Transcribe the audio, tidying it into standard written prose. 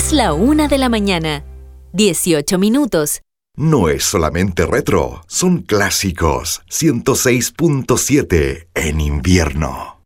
Es la 1:00 a.m. 18 minutos. No es solamente retro, son clásicos. 106.7 en invierno.